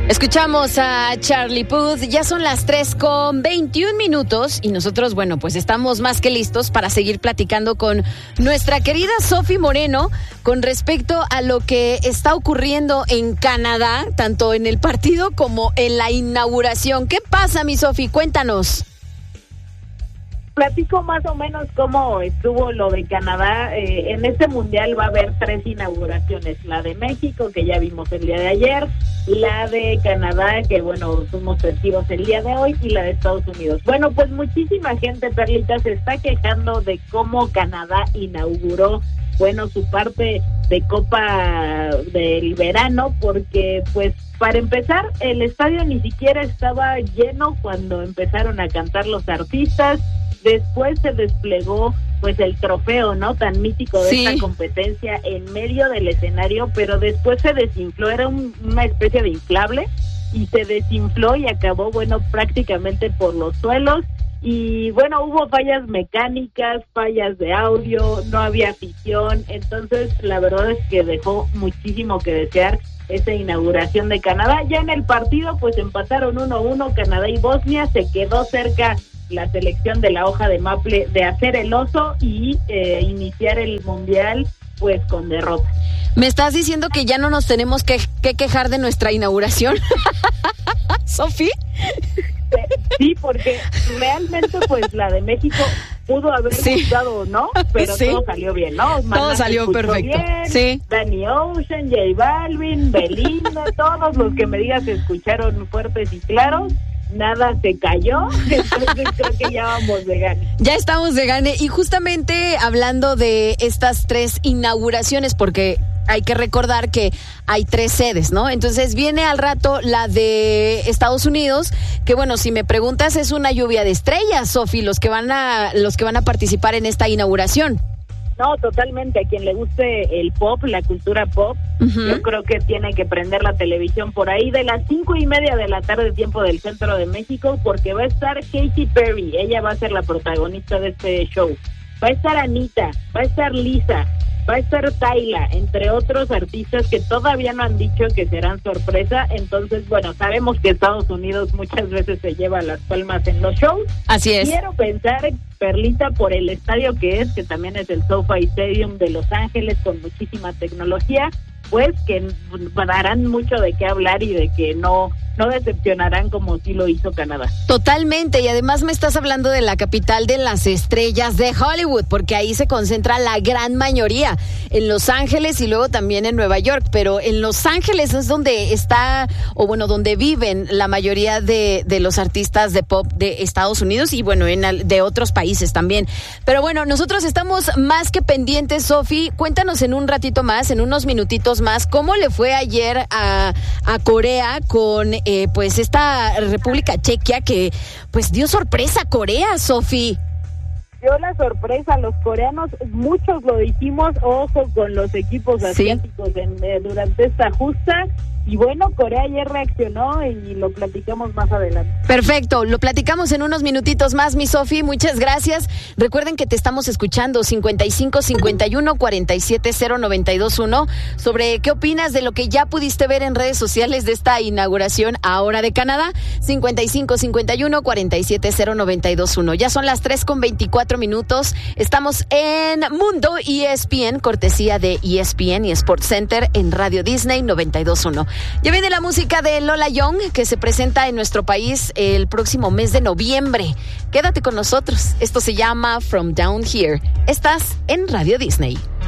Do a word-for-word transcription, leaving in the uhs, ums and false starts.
Escuchamos a Charlie Puth, ya son las tres con veintiún minutos y nosotros, bueno, pues estamos más que listos para seguir platicando con nuestra querida Sofi Moreno con respecto a lo que está ocurriendo en Canadá, tanto en el partido como en la inauguración. ¿Qué pasa, mi Sofi? Cuéntanos. Platico más o menos cómo estuvo lo de Canadá. Eh, en este mundial va a haber tres inauguraciones, la de México, que ya vimos el día de ayer, la de Canadá, que bueno, fuimos testigos el día de hoy, y la de Estados Unidos. Bueno, pues muchísima gente, Perlita, se está quejando de cómo Canadá inauguró, bueno, su parte de Copa del Verano, porque pues para empezar, el estadio ni siquiera estaba lleno cuando empezaron a cantar los artistas. Después se desplegó pues el trofeo, ¿no?, tan mítico de sí. esta competencia en medio del escenario, pero después se desinfló, era un, una especie de inflable, y se desinfló y acabó, bueno, prácticamente por los suelos. Y bueno, hubo fallas mecánicas, fallas de audio, no había afición, entonces la verdad es que dejó muchísimo que desear esa inauguración de Canadá. Ya en el partido pues empataron uno a uno Canadá y Bosnia, se quedó cerca la selección de la hoja de maple de hacer el oso y eh, iniciar el mundial pues con derrota. ¿Me estás diciendo que ya no nos tenemos que, que quejar de nuestra inauguración? ¿Sofi? Sí, porque realmente pues la de México pudo haber sí. gustado, ¿no? Pero sí. todo salió bien, ¿no? Maná todo salió perfecto. Bien, sí. Danny Ocean, J Balvin, Belinda, todos los que me digas se escucharon fuertes y claros. Nada se cayó, entonces creo que ya vamos de gane. Ya estamos de gane, y justamente hablando de estas tres inauguraciones, porque hay que recordar que hay tres sedes, ¿no? Entonces viene al rato la de Estados Unidos, que bueno, si me preguntas, es una lluvia de estrellas, Sofi, los que van a, los que van a participar en esta inauguración. No, totalmente. A quien le guste el pop, la cultura pop, uh-huh. yo creo que tiene que prender la televisión por ahí de las cinco y media de la tarde, tiempo del centro de México, porque va a estar Katy Perry. Ella va a ser la protagonista de este show. Va a estar Anita, va a estar Lisa, va a estar Tyla, entre otros artistas que todavía no han dicho que serán sorpresa. Entonces, bueno, sabemos que Estados Unidos muchas veces se lleva las palmas en los shows. Así es. Quiero pensar, Perlita, por el estadio que es, que también es el SoFi Stadium de Los Ángeles, con muchísima tecnología, pues que darán mucho de qué hablar y de que no no decepcionarán como sí lo hizo Canadá. Totalmente, y además me estás hablando de la capital de las estrellas de Hollywood, porque ahí se concentra la gran mayoría, en Los Ángeles y luego también en Nueva York, pero en Los Ángeles es donde está, o bueno, donde viven la mayoría de, de los artistas de pop de Estados Unidos y bueno, en, de otros países también. Pero bueno, nosotros estamos más que pendientes, Sofi. Cuéntanos en un ratito más, en unos minutitos más, ¿cómo le fue ayer a, a Corea con eh, pues esta República Chequia que pues dio sorpresa a Corea, Sofi? Dio la sorpresa a los coreanos, muchos lo dijimos, ojo con los equipos asiáticos sí. en, eh, durante esta justa. Y bueno, Corea ayer reaccionó y lo platicamos más adelante. Perfecto, lo platicamos en unos minutitos más, mi Sofi, muchas gracias. Recuerden que te estamos escuchando cincuenta y cinco cincuenta y uno cuarenta y siete cero noventa y dos uno sobre qué opinas de lo que ya pudiste ver en redes sociales de esta inauguración ahora de Canadá. cincuenta y cinco cincuenta y uno cuarenta y siete cero noventa y dos uno. Ya son las tres con veinticuatro minutos. Estamos en Mundo E S P N, cortesía de E S P N y Sports Center en Radio Disney noventa y dos punto uno. Ya viene la música de Lola Young, que se presenta en nuestro país el próximo mes de noviembre. Quédate con nosotros. Esto se llama From Down Here. Estás en Radio Disney.